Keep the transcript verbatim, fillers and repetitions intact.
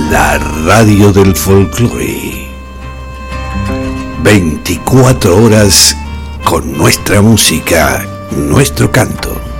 La radio del folclore. veinticuatro horas con nuestra música, nuestro canto.